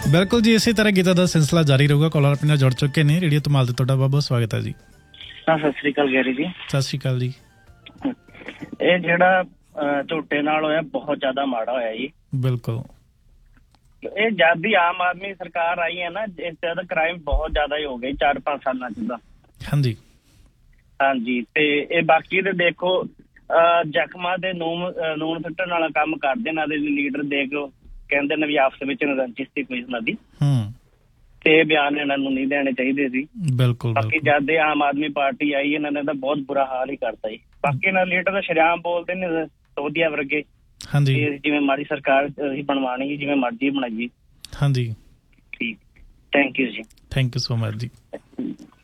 ਬਿਲਕੁਲ ਜੀ, ਇਸੇ ਤਰ੍ਹਾਂ ਗੀਤਾਂ ਦਾ ਸਿਲਸਿਲਾ ਜਾਰੀ ਰਹੂਗਾ। ਕਾਲਰ ਆਪਣੇ ਨਾਲ ਜੁੜ ਚੁੱਕੇ ਨੇ। ਰੇਡੀਓ ਧਮਾਲ ਤੇ ਤੁਹਾਡਾ ਬਹੁਤ ਬਹੁਤ ਸਵਾਗਤ ਹੈ ਜੀ। ਸਤਿ ਸ੍ਰੀ ਅਕਾਲ ਗੈਰੀ ਜੀ। ਸਤਿ ਸ਼੍ਰੀ ਅਕਾਲ ਜੀ। ਇਹ ਜਿਹੜਾ ਝੋਟੇ ਨਾਲ ਹੋਇਆ ਬਹੁਤ ਜ਼ਿਆਦਾ ਮਾੜਾ ਹੋਇਆ ਜੀ। ਬਿਲਕੁਲ, ਇਹ ਜਦ ਦੀ ਆਮ ਆਦਮੀ ਸਰਕਾਰ ਆਈ ਹੈ ਨਾ, ਇਸ ਤਰ੍ਹਾਂ ਦਾ ਕ੍ਰਾਈਮ ਬਹੁਤ ਜ਼ਿਆਦਾ ਹੀ ਹੋ ਗਏ 4-5 ਸਾਲਾਂ ਚ ਦਾ। ਹਾਂਜੀ ਹਾਂਜੀ, ਤੇ ਇਹ ਬਾਕੀ ਤੇ ਦੇਖੋ ਜ਼ਖਮਾਂ ਦੇ ਨੂਨ ਸੁੱਟਣ ਵਾਲਾ ਕੰਮ ਕਰਦੇ ਨੇ। ਦੇ ਲੀਡਰ ਦੇਖ ਲਓ, ਕਹਿੰਦੇ ਨੇ ਵੀ ਆਪਸ ਵਿੱਚ ਰੰਜਿਸ਼ ਸੀ ਕੋਈ ਇਹਨਾਂ ਦੀ, ਤੇ ਬਿਆਨ ਇਹਨਾਂ ਨੂੰ ਨਹੀਂ ਦੇਣੇ ਚਾਹੀਦੇ ਸੀ। ਬਿਲਕੁਲ। ਬਾਕੀ ਜਦ ਦੇ ਆਮ ਆਦਮੀ ਪਾਰਟੀ ਆਈ, ਇਹਨਾਂ ਨੇ ਤਾਂ ਬਹੁਤ ਬੁਰਾ ਹਾਲ ਹੀ ਕਰਤਾ ਜੀ। ਬਾਕੀ ਇਹਨਾਂ ਲੀਡਰ ਤਾਂ ਸ਼ਰੇਆਮ ਬੋਲਦੇ ਨੇ ਸੋਧੀਆ ਵਰਗੇ, ਹਾਂਜੀ, ਜਿਵੇਂ ਮਾੜੀ ਸਰਕਾਰ ਅਸੀਂ ਬਣਵਾਉਣੀ, ਜਿਵੇਂ ਮਰਜ਼ੀ ਬਣਾਈਏ। ਹਾਂਜੀ, ਠੀਕ, ਥੈਂਕ ਯੂ ਜੀ। ਥੈਂਕ ਯੂ ਸੋ ਮਚ ਜੀ।